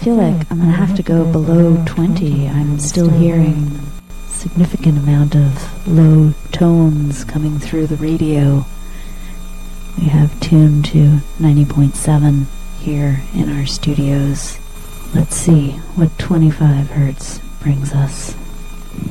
feel like I'm going to have to go below 20. I'm still hearing a significant amount of low tones coming through the radio. We have tuned to 90.7 here in our studios. Let's see what 25 hertz brings us.